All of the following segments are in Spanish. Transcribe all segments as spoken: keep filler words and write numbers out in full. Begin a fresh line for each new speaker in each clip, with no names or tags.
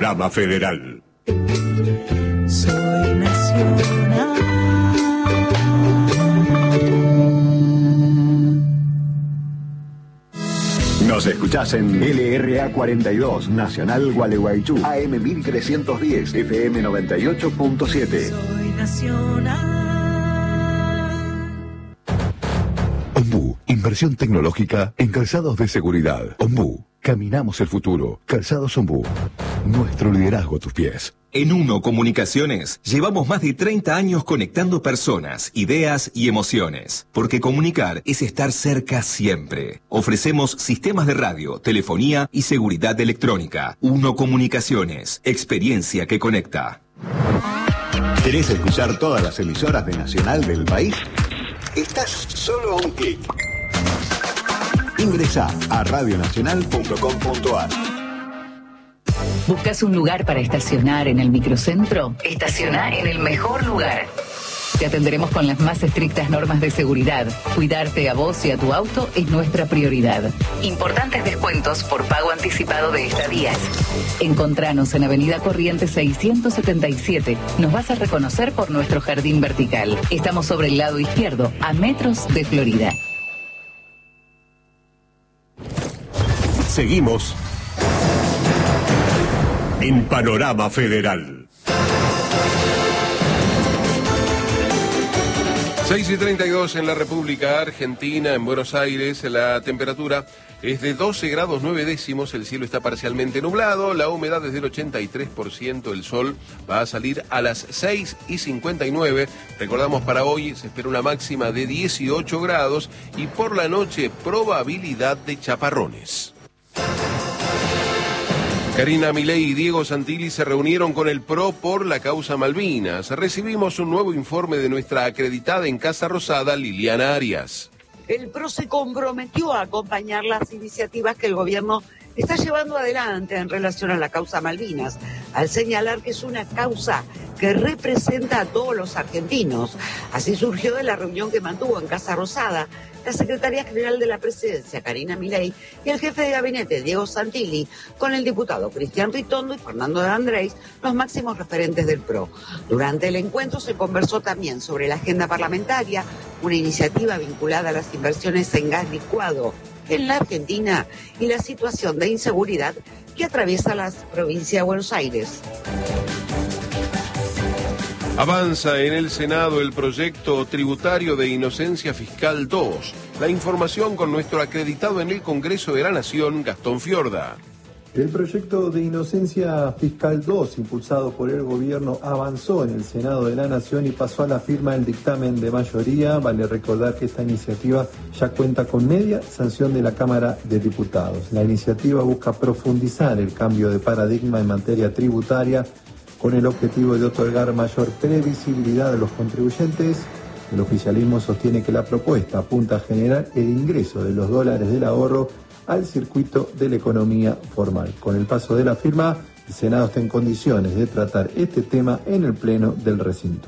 Panorama Federal.
Soy nacional.
Nos escuchás en L R A cuarenta y dos, Nacional Gualeguaychú, A M mil trescientos diez, F M noventa y ocho punto siete.
Soy nacional.
Ombú, inversión tecnológica en calzados de seguridad. Ombú, caminamos el futuro. Calzados Ombú, nuestro liderazgo a tus pies.
En Uno Comunicaciones llevamos más de treinta años conectando personas, ideas y emociones. Porque comunicar es estar cerca siempre. Ofrecemos sistemas de radio, telefonía y seguridad electrónica. Uno Comunicaciones, experiencia que conecta.
¿Querés escuchar todas las emisoras de Nacional del país? Estás solo a un clic. Ingresá a radionacional punto com punto ar.
¿Buscas un lugar para estacionar en el microcentro? Estaciona en el mejor lugar. Te atenderemos con las más estrictas normas de seguridad. Cuidarte a vos y a tu auto es nuestra prioridad. Importantes descuentos por pago anticipado de estadías. Encontranos en Avenida Corrientes seiscientos setenta y siete. Nos vas a reconocer por nuestro jardín vertical. Estamos sobre el lado izquierdo, a metros de Florida.
Seguimos en Panorama Federal.
seis y treinta y dos en la República Argentina, en Buenos Aires, la temperatura es de doce grados nueve décimos, el cielo está parcialmente nublado, la humedad es del ochenta y tres por ciento, el sol va a salir a las seis y cincuenta y nueve, recordamos para hoy se espera una máxima de dieciocho grados y por la noche probabilidad de chaparrones. Karina Milei y Diego Santilli se reunieron con el P R O por la causa Malvinas. Recibimos un nuevo informe de nuestra acreditada en Casa Rosada, Liliana Arias.
El P R O se comprometió a acompañar las iniciativas que el gobierno está llevando adelante en relación a la causa Malvinas, al señalar que es una causa que representa a todos los argentinos. Así surgió de la reunión que mantuvo en Casa Rosada la Secretaría General de la Presidencia, Karina Milei, y el jefe de gabinete, Diego Santilli, con el diputado Cristian Ritondo y Fernando de Andrés, los máximos referentes del P R O. Durante el encuentro se conversó también sobre la agenda parlamentaria, una iniciativa vinculada a las inversiones en gas licuado en la Argentina y la situación de inseguridad que atraviesa la provincia de Buenos Aires.
Avanza en el Senado el proyecto tributario de Inocencia Fiscal dos. La información con nuestro acreditado en el Congreso de la Nación, Gastón Fiorda.
El proyecto de Inocencia Fiscal dos, impulsado por el gobierno, avanzó en el Senado de la Nación y pasó a la firma del dictamen de mayoría. Vale recordar que esta iniciativa ya cuenta con media sanción de la Cámara de Diputados. La iniciativa busca profundizar el cambio de paradigma en materia tributaria con el objetivo de otorgar mayor previsibilidad a los contribuyentes. El oficialismo sostiene que la propuesta apunta a generar el ingreso de los dólares del ahorro al circuito de la economía formal. Con el paso de la firma, el Senado está en condiciones de tratar este tema en el Pleno del recinto.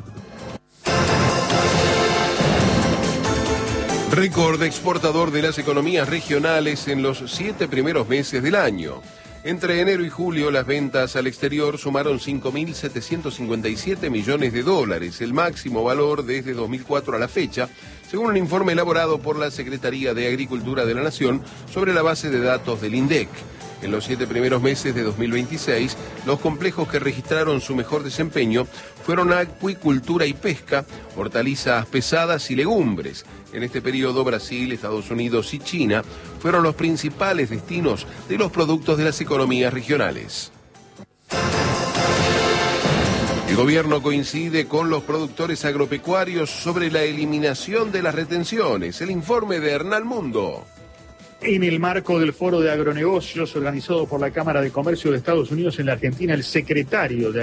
Récord exportador de las economías regionales en los siete primeros meses del año. Entre enero y julio, las ventas al exterior sumaron cinco mil setecientos cincuenta y siete millones de dólares, el máximo valor desde dos mil cuatro a la fecha, según un informe elaborado por la Secretaría de Agricultura de la Nación sobre la base de datos del INDEC. En los siete primeros meses de dos mil veintiséis, los complejos que registraron su mejor desempeño fueron acuicultura y pesca, hortalizas pesadas y legumbres. En este periodo, Brasil, Estados Unidos y China fueron los principales destinos de los productos de las economías regionales. El gobierno coincide con los productores agropecuarios sobre la eliminación de las retenciones. El informe de Hernán Mundo.
En el marco del Foro de Agronegocios organizado por la Cámara de Comercio de Estados Unidos en la Argentina, el secretario de